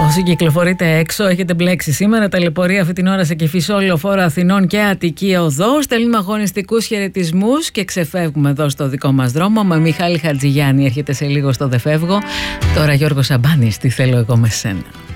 Όσοι κυκλοφορείτε έξω, έχετε μπλέξει σήμερα. Ταλαιπωρία αυτή την ώρα σε Κηφισό, Λεωφόρο Αθηνών και Αττική Οδό. Στέλνουμε αγωνιστικούς χαιρετισμούς και ξεφεύγουμε εδώ στο δικό μας δρόμο. Με Μιχάλη Χατζηγιάννη έρχεται σε λίγο στο Δε Φεύγω. Τώρα Γιώργος Σαμπάνης, τι θέλω εγώ με σένα.